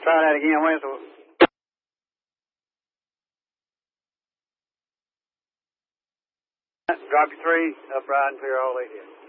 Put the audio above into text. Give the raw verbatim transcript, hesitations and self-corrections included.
Try that again, Whistle. Drop your three, up, ride, and clear all eight.